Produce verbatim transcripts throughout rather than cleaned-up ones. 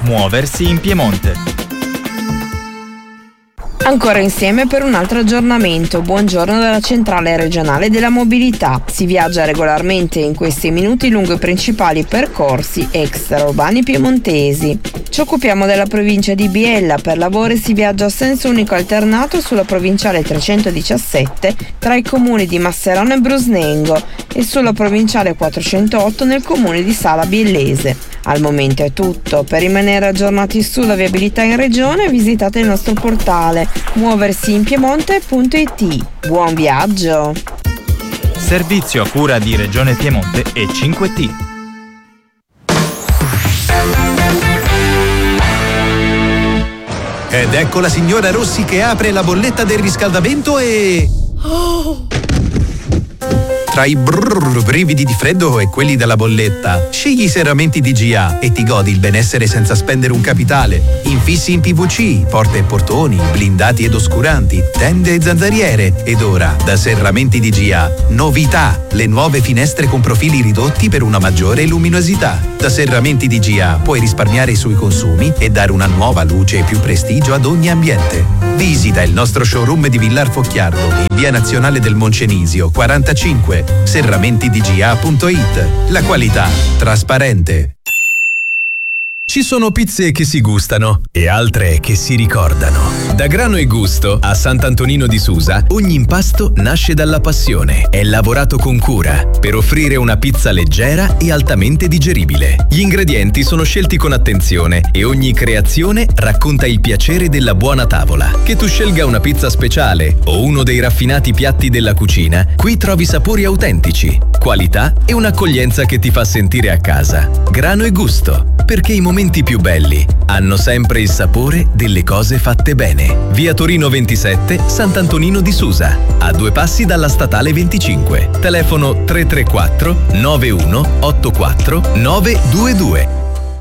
Muoversi in Piemonte. Ancora insieme per un altro aggiornamento. Buongiorno dalla centrale regionale della mobilità. Si viaggia regolarmente in questi minuti lungo i principali percorsi extraurbani piemontesi. Ci occupiamo della provincia di Biella. Per lavoro si viaggia a senso unico alternato sulla provinciale trecentodiciassette tra i comuni di Masserano e Brusnengo e sulla provinciale quattrocentootto nel comune di Sala Biellese. Al momento è tutto. Per rimanere aggiornati sulla viabilità in regione visitate il nostro portale muoversi in piemonte punto it. Buon viaggio! Servizio a cura di Regione Piemonte e cinque T. Ed ecco la signora Rossi che apre la bolletta del riscaldamento e... Oh! Tra i brrr, brividi di freddo e quelli della bolletta, scegli i serramenti di G A e ti godi il benessere senza spendere un capitale. Infissi in P V C, porte e portoni, blindati ed oscuranti, tende e zanzariere. Ed ora, da Serramenti di G A, novità! Le nuove finestre con profili ridotti per una maggiore luminosità. Da Serramenti di G A puoi risparmiare sui consumi e dare una nuova luce e più prestigio ad ogni ambiente. Visita il nostro showroom di Villar Focchiardo in via Nazionale del Moncenisio quarantacinque, serramenti di g a punto it. La qualità trasparente. Ci sono pizze che si gustano e altre che si ricordano. Da Grano e Gusto a Sant'Antonino di Susa ogni impasto nasce dalla passione. È lavorato con cura per offrire una pizza leggera e altamente digeribile. Gli ingredienti sono scelti con attenzione e ogni creazione racconta il piacere della buona tavola. Che tu scelga una pizza speciale o uno dei raffinati piatti della cucina, qui trovi sapori autentici, qualità e un'accoglienza che ti fa sentire a casa. Grano e Gusto, perché i momenti più belli hanno sempre il sapore delle cose fatte bene. Via Torino ventisette, Sant'Antonino di Susa, a due passi dalla statale venticinque. Telefono tre tre quattro nove uno otto quattro nove due due.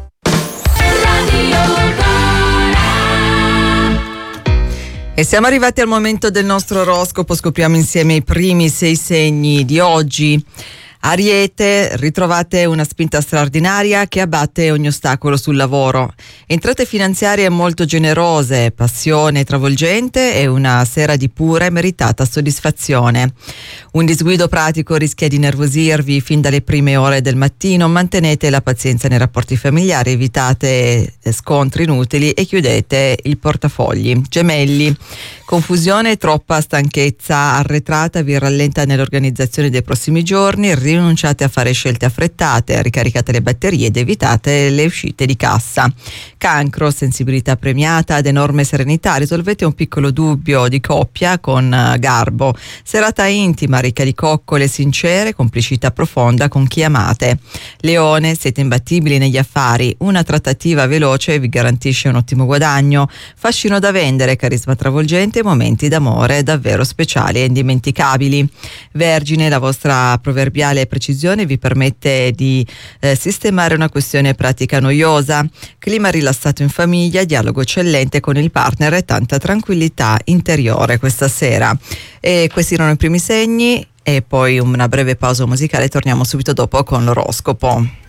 E siamo arrivati al momento del nostro oroscopo, scopriamo insieme i primi sei segni di oggi. Ariete, ritrovate una spinta straordinaria che abbatte ogni ostacolo sul lavoro. Entrate finanziarie molto generose, passione travolgente e una sera di pura e meritata soddisfazione. Un disguido pratico rischia di nervosirvi fin dalle prime ore del mattino. Mantenete la pazienza nei rapporti familiari, evitate scontri inutili e chiudete il portafogli. Gemelli, confusione e troppa stanchezza arretrata vi rallenta nell'organizzazione dei prossimi giorni. Rinunciate a fare scelte affrettate, ricaricate le batterie ed evitate le uscite di cassa. Cancro, sensibilità premiata ed enorme serenità, risolvete un piccolo dubbio di coppia con garbo. Serata intima, ricca di coccole sincere, complicità profonda con chi amate. Leone, siete imbattibili negli affari, una trattativa veloce vi garantisce un ottimo guadagno. Fascino da vendere, carisma travolgente, momenti d'amore davvero speciali e indimenticabili. Vergine, la vostra proverbiale precisione vi permette di eh, sistemare una questione pratica noiosa. Clima rilassato in famiglia, dialogo eccellente con il partner e tanta tranquillità interiore questa sera. E questi erano i primi segni e poi una breve pausa musicale, torniamo subito dopo con l'oroscopo.